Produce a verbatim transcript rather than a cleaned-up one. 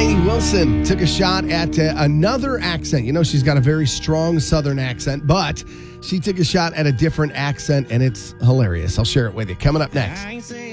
Lainey Wilson took a shot at uh, another accent. You know, she's got a very strong Southern accent, but she took a shot at a different accent, and it's hilarious. I'll share it with you. Coming up next.